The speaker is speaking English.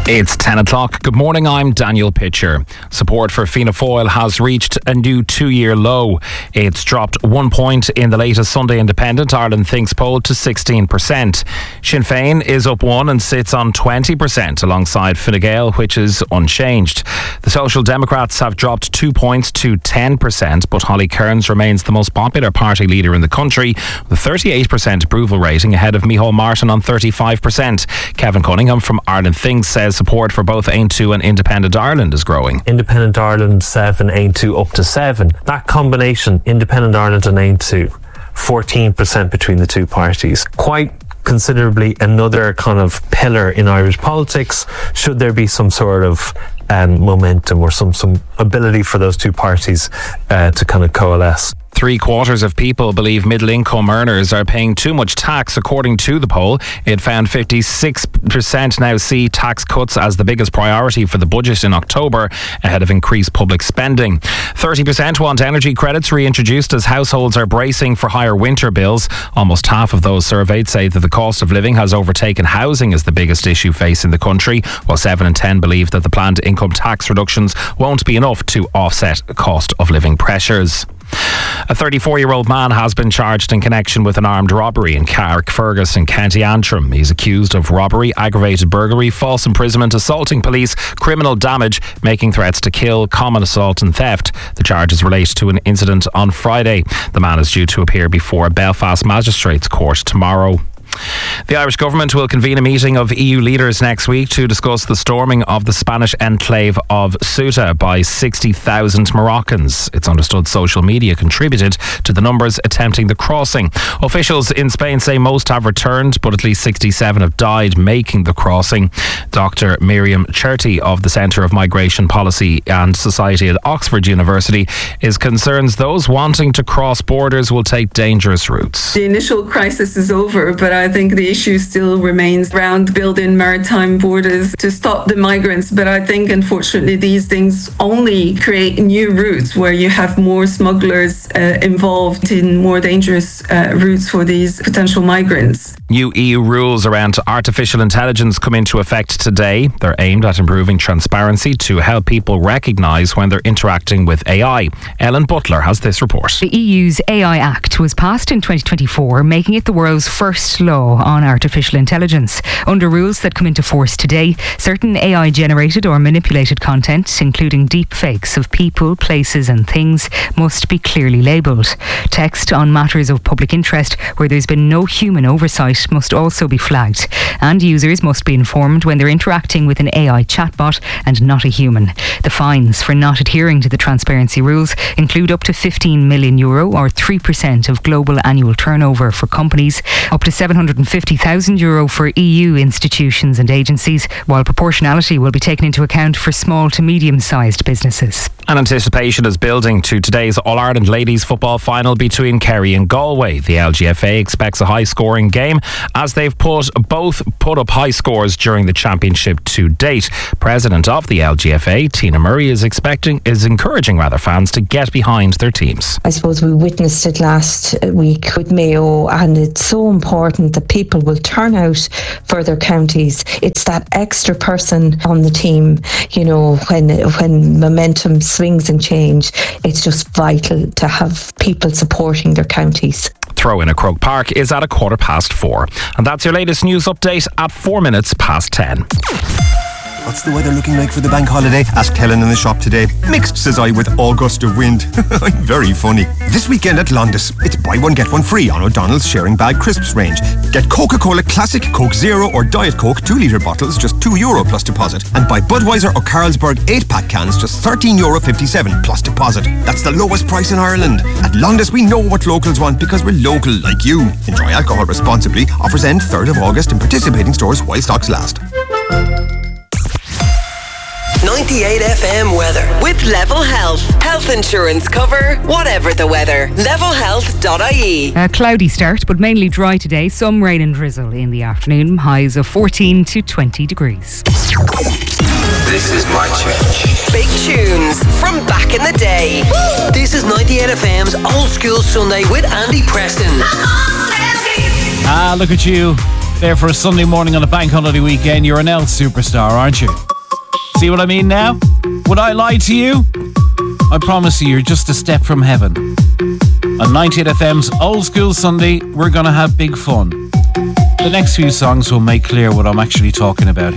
It's 10 o'clock. Good morning, I'm Daniel Pitcher. Support for Fianna Fáil has reached a new 2-year low. It's dropped 1 point in the latest Sunday Independent Ireland Thinks poll to 16%. Sinn Féin is up 1 and sits on 20% alongside Fine Gael, which is unchanged. The Social Democrats have dropped 2 points to 10%, but Holly Cairns remains the most popular party leader in the country with a 38% approval rating ahead of Micheál Martin on 35%. Kevin Cunningham from Ireland Thinks says support for both Aontú and Independent Ireland is growing. Independent Ireland 7, Aontú up to 7. That combination, Independent Ireland and Aontú, 14% between the two parties. Quite considerably another kind of pillar in Irish politics, should there be some sort of momentum or some ability for those two parties to kind of coalesce. 3/4 of people believe middle-income earners are paying too much tax, according to the poll. It found 56% now see tax cuts as the biggest priority for the budget in October, ahead of increased public spending. 30% want energy credits reintroduced as households are bracing for higher winter bills. Almost half of those surveyed say that the cost of living has overtaken housing as the biggest issue facing the country, while 7 in 10 believe that the planned income tax reductions won't be enough to offset cost of living pressures. A 34-year-old man has been charged in connection with an armed robbery in Carrickfergus in County Antrim. He's accused of robbery, aggravated burglary, false imprisonment, assaulting police, criminal damage, making threats to kill, common assault and theft. The charges relate to an incident on Friday. The man is due to appear before a Belfast Magistrates Court tomorrow. The Irish government will convene a meeting of EU leaders next week to discuss the storming of the Spanish enclave of Ceuta by 60,000 Moroccans. It's understood social media contributed to the numbers attempting the crossing. Officials in Spain say most have returned, but at least 67 have died making the crossing. Dr. Miriam Cherty of the Centre of Migration Policy and Society at Oxford University is concerned those wanting to cross borders will take dangerous routes. The initial crisis is over, but I think the issue still remains around building maritime borders to stop the migrants. But I think, unfortunately, these things only create new routes where you have more smugglers involved in more dangerous routes for these potential migrants. New EU rules around artificial intelligence come into effect today. They're aimed at improving transparency to help people recognise when they're interacting with AI. Ellen Butler has this report. The EU's AI Act was passed in 2024, making it the world's first law on artificial intelligence. Under rules that come into force today, certain AI-generated or manipulated content, including deep fakes of people, places and things, must be clearly labelled. Text on matters of public interest where there's been no human oversight must also be flagged, and users must be informed when they're interacting with an AI chatbot and not a human. The fines for not adhering to the transparency rules include up to €15 million or 3% of global annual turnover for companies, up to €750,000 for EU institutions and agencies, while proportionality will be taken into account for small to medium-sized businesses. An anticipation is building to today's All-Ireland ladies football final between Kerry and Galway. The LGFA expects a high-scoring game as they've both put up high scores during the championship to date. President of the LGFA, Tina Murray, is encouraging fans to get behind their teams. I suppose we witnessed it last week with Mayo, and it's so important that people will turn out for their counties. It's that extra person on the team, you know, when momentum swings and change, it's just vital to have people supporting their counties. Throw-in at Croke Park is at 4:15. And that's your latest news update at 4 minutes past 10. What's the weather looking like for the bank holiday? Asked Helen in the shop today. Mixed, says I, with all gust of wind. I'm very funny. This weekend at Londis, it's buy one get one free on O'Donnell's Sharing Bag Crisps range. Get Coca-Cola Classic, Coke Zero or Diet Coke 2-litre bottles, just €2 plus deposit. And buy Budweiser or Carlsberg 8-pack cans, just €13.57 plus deposit. That's the lowest price in Ireland. At Londis, we know what locals want because we're local like you. Enjoy alcohol responsibly. Offers end 3rd of August in participating stores while stocks last. 98 FM weather with Level Health. Health insurance cover, whatever the weather. Levelhealth.ie. A cloudy start, but mainly dry today. Some rain and drizzle in the afternoon. Highs of 14 to 20 degrees. This is my church. Big tunes from back in the day. This is 98 FM's Old School Sunday with Andy Preston. Look at you. there for a Sunday morning on a bank holiday weekend. You're an L superstar, aren't you? See what I mean now? Would I lie to you? I promise you, you're just a step from heaven. On 98FM's Old School Sunday, we're going to have big fun. The next few songs will make clear what I'm actually talking about here.